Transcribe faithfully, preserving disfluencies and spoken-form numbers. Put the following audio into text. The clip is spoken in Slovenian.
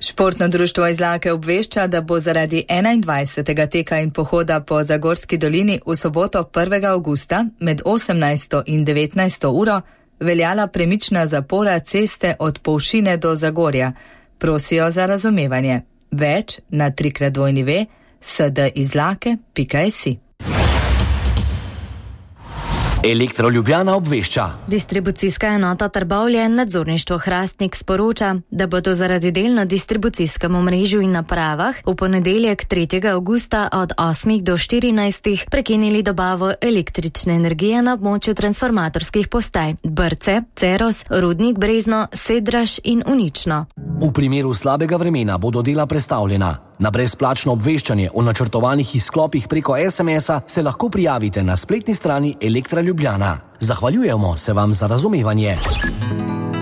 Športno društvo Izlake obvešča, da bo zaradi enaindvajsetega teka in pohoda po Zagorski dolini v soboto prvega avgusta med osemnajsto in devetnajsto uro veljala premična zapora ceste od Polšine do Zagorja. Prosijo za razumevanje. Več na trikrat dvojni ve sdizlake pika si. Elektro Ljubljana obvešča. Distribucijska enota Trbovlje, nadzorništvo Hrastnik sporoča, da bodo zaradi del na distribucijskem omrežju in napravah v ponedeljek tretjega avgusta od osmih do štirinajstih prekinili dobavo električne energije na območju transformatorskih postaj Brce, Ceros, Rudnik Brezno, Sedraž in Unično. V primeru slabega vremena bodo dela prestavljena. Na brezplačno obveščanje o načrtovanih izklopih preko es em es-a se lahko prijavite na spletni strani Elektra Ljubljana. Zahvaljujemo se vam za razumevanje.